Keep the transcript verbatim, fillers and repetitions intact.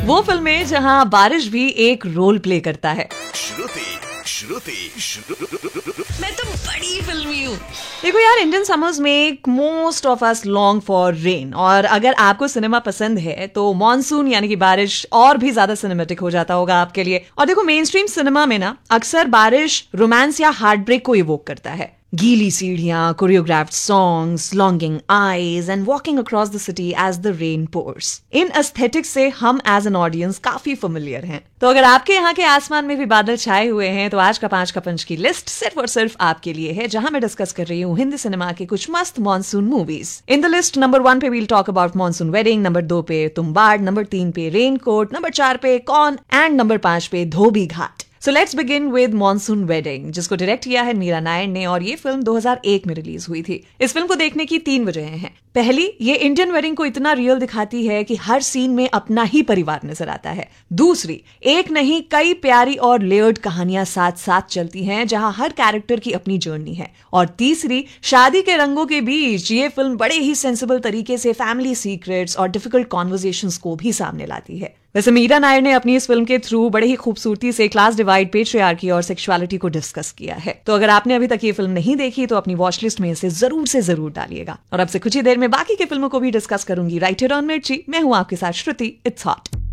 वो फिल्में जहां बारिश भी एक रोल प्ले करता है। श्रुति श्रुति मैं तो बड़ी फिल्मी हूँ। देखो यार, इंडियन समर्स में most of us long for rain, और अगर आपको सिनेमा पसंद है तो मॉनसून यानी कि बारिश और भी ज्यादा सिनेमेटिक हो जाता होगा आपके लिए। और देखो, मेन स्ट्रीम सिनेमा में ना अक्सर बारिश रोमांस या हार्ट ब्रेक को इवोक करता है। गीली सीढ़ियां, choreographed songs, longing eyes and walking across the city as the rain pores. In aesthetics से हम एज एन ऑडियंस काफी फेमिलियर हैं। तो अगर आपके यहाँ के आसमान में भी बादल छाए हुए हैं तो आज का पांच का पंच की लिस्ट सिर्फ और सिर्फ आपके लिए है, जहां मैं डिस्कस कर रही हूँ हिंदी सिनेमा के कुछ मस्त monsoon movies. In the list number one पे we'll talk about monsoon wedding, number दो पे तुम्बाड़, नंबर तीन पे रेनकोट, नंबर चार पे कौन एंड नंबर पांच पे धोबी घाट। So let's begin with monsoon wedding, जिसको डायरेक्ट किया है मीरा नायर ने, और ये फिल्म दो हज़ार एक में रिलीज हुई थी। इस फिल्म को देखने की तीन वजहें हैं। पहली, ये इंडियन वेडिंग को इतना रियल दिखाती है कि हर सीन में अपना ही परिवार नजर आता है। दूसरी, एक नहीं कई प्यारी और लेयर्ड कहानियां साथ साथ चलती हैं, जहां हर कैरेक्टर की अपनी जर्नी है। और तीसरी, शादी के रंगों के बीच ये फिल्म बड़े ही सेंसिबल तरीके से फैमिली सीक्रेट्स और डिफिकल्ट कॉन्वर्सेशंस को भी सामने लाती है। वैसे मीरा नायर ने अपनी इस फिल्म के थ्रू बड़े ही खूबसूरती से क्लास डिवाइड, पेट्रियार्की और सेक्सुअलिटी को डिस्कस किया है। तो अगर आपने अभी तक ये फिल्म नहीं देखी तो अपनी वॉच लिस्ट में इसे जरूर से जरूर डालिएगा। और अब से कुछ ही देर में बाकी की फिल्मों को भी डिस्कस करूंगी राइट हियर ऑन मिर्ची। मैं हूं आपके साथ श्रुति। It's hot.